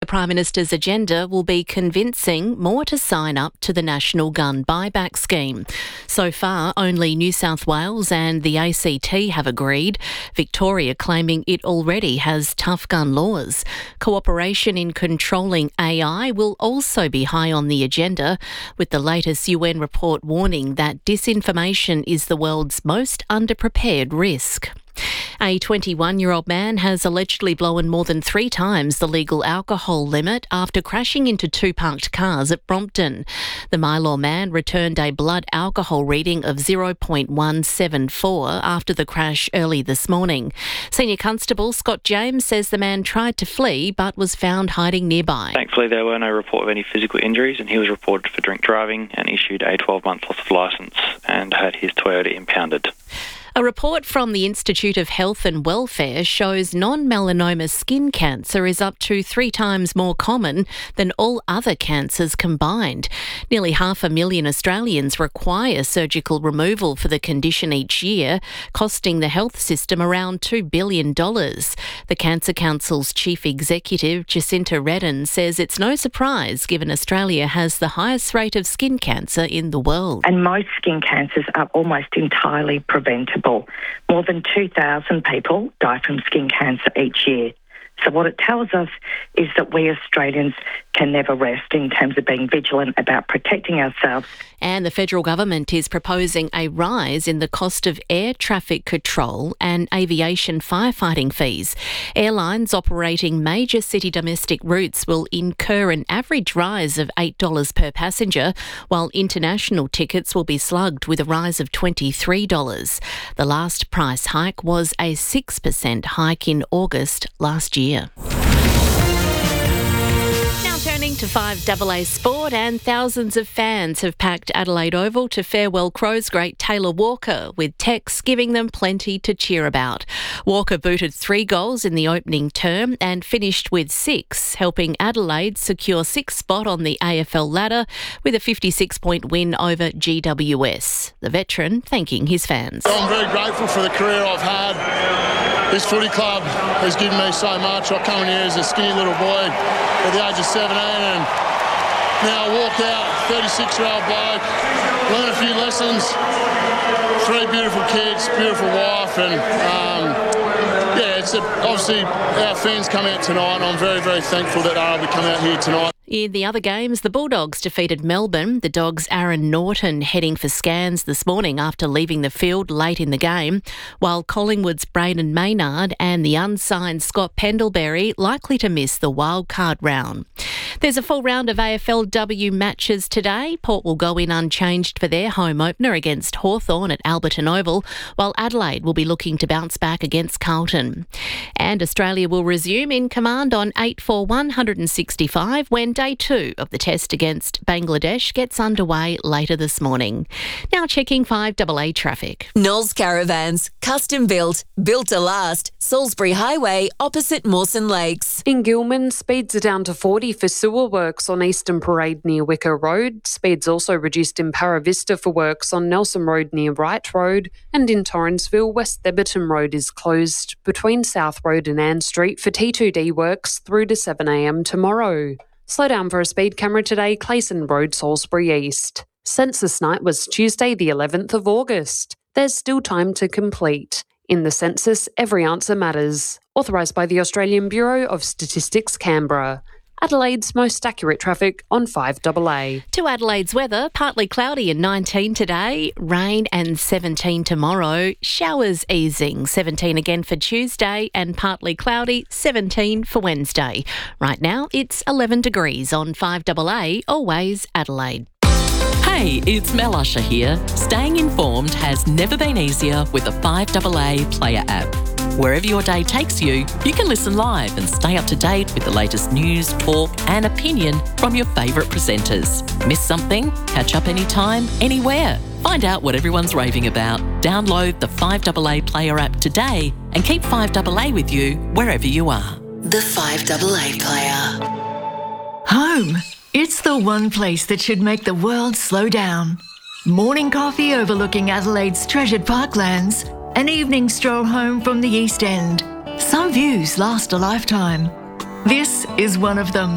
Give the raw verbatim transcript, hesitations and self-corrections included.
Prime Minister's agenda will be convincing more to sign up to the National Gun Buyback Scheme. So far, only New South Wales and the A C T have agreed, Victoria claiming it already has tough gun laws. Cooperation in controlling A I will also be high on the agenda, with the latest U N report warning that disinformation is the world's most underprepared risk. A twenty-one-year-old man has allegedly blown more than three times the legal alcohol limit after crashing into two parked cars at Brompton. The Mylor man returned a blood alcohol reading of zero point one seven four after the crash early this morning. Senior Constable Scott James says the man tried to flee but was found hiding nearby. Thankfully, there were no report of any physical injuries, and he was reported for drink driving and issued a twelve-month loss of licence and had his Toyota impounded. A report from the Institute of Health and Welfare shows non-melanoma skin cancer is up to three times more common than all other cancers combined. Nearly half a million Australians require surgical removal for the condition each year, costing the health system around two billion dollars. The Cancer Council's chief executive, Jacinta Redden, says it's no surprise given Australia has the highest rate of skin cancer in the world. And most skin cancers are almost entirely preventable. More than two thousand people die from skin cancer each year. So what it tells us is that we Australians can never rest in terms of being vigilant about protecting ourselves. And the federal government is proposing a rise in the cost of air traffic control and aviation firefighting fees. Airlines operating major city domestic routes will incur an average rise of eight dollars per passenger, while international tickets will be slugged with a rise of twenty-three dollars. The last price hike was a six percent hike in August last year. Now turning to five A A sport, and thousands of fans have packed Adelaide Oval to farewell Crows great Taylor Walker, with texts giving them plenty to cheer about. Walker booted three goals in the opening term and finished with six, helping Adelaide secure sixth spot on the A F L ladder with a fifty-six point win over G W S. The veteran thanking his fans. I'm very grateful for the career I've had. This footy club has given me so much. I come in here as a skinny little boy at the age of seventeen, and now I walk out, thirty-six-year-old bloke, learn a few lessons, three beautiful kids, beautiful wife, and um, yeah, it's a, obviously our fans come out tonight, and I'm very, very thankful that they're able to come out here tonight. In the other games, the Bulldogs defeated Melbourne. The Dogs' Aaron Norton heading for scans this morning after leaving the field late in the game, while Collingwood's Braden Maynard and the unsigned Scott Pendlebury likely to miss the wildcard round. There's a full round of A F L W matches today. Port will go in unchanged for their home opener against Hawthorn at Alberton Oval, while Adelaide will be looking to bounce back against Carlton. And Australia will resume in command on eight for one hundred sixty-five when day two of the test against Bangladesh gets underway later this morning. Now checking five A A traffic. Knowles Caravans, custom built, built to last. Salisbury Highway opposite Mawson Lakes. In Gilman, speeds are down to forty for sewer works on Eastern Parade near Wicker Road. Speeds also reduced in Paravista for works on Nelson Road near Wright Road. And in Torrensville, West Theberton Road is closed between South Road and Ann Street for T two D works through to seven a m tomorrow. Slow down for a speed camera today, Clayson Road, Salisbury East. Census night was Tuesday the eleventh of August. There's still time to complete. In the census, every answer matters. Authorised by the Australian Bureau of Statistics, Canberra. Adelaide's most accurate traffic on five A A. To Adelaide's weather, partly cloudy and nineteen today, rain and seventeen tomorrow, showers easing, seventeen again for Tuesday and partly cloudy, seventeen for Wednesday. Right now it's eleven degrees on five A A, always Adelaide. Hey, it's Mel Usher here. Staying informed has never been easier with the five A A Player app. Wherever your day takes you, you can listen live and stay up to date with the latest news, talk and opinion from your favourite presenters. Miss something? Catch up anytime, anywhere. Find out what everyone's raving about. Download the five A A Player app today and keep five A A with you wherever you are. The five A A Player. Home. It's the one place that should make the world slow down. Morning coffee overlooking Adelaide's treasured parklands. An evening stroll home from the East End. Some views last a lifetime. This is one of them.